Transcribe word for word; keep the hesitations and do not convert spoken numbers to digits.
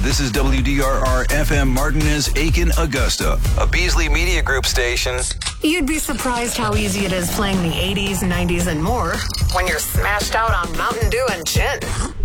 this is W D R R F M Martinez, Aiken, Augusta, a Beasley Media Group station. You'd be surprised how easy it is playing the eighties, nineties, and more when you're smashed out on Mountain Dew and gin.